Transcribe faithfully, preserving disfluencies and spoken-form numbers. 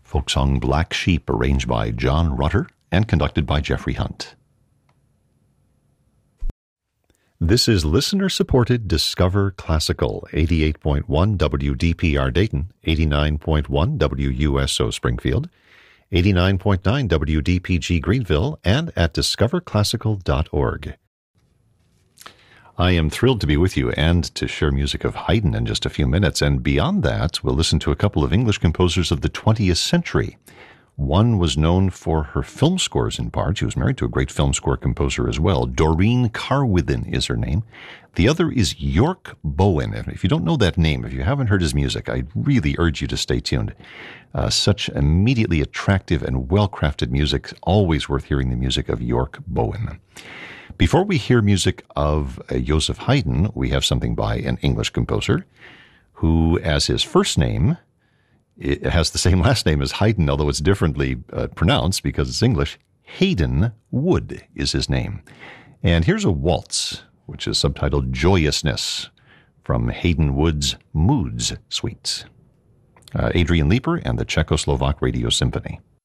folk song Black Sheep, arranged by John Rutter and conducted by Jeffrey Hunt. This is listener-supported Discover Classical, eighty-eight point one W D P R Dayton, eighty-nine point one W U S O Springfield, eighty-nine point nine W D P G Greenville, and at discover classical dot org. I am thrilled to be with you and to share music of Haydn in just a few minutes, and beyond that, we'll listen to a couple of English composers of the twentieth century. One was known for her film scores in part. She was married to a great film score composer as well. Doreen Carwithen is her name. The other is York Bowen. If you don't know that name, if you haven't heard his music, I really urge you to stay tuned. Uh, such immediately attractive and well-crafted music. Always worth hearing the music of York Bowen. Before we hear music of uh, Joseph Haydn, we have something by an English composer who, as his first name, it has the same last name as Haydn, although it's differently uh, pronounced because it's English. Hayden Wood is his name. And here's a waltz, which is subtitled Joyousness, from Hayden Wood's Moods Suite. Uh, Adrian Leeper and the Czechoslovak Radio Symphony.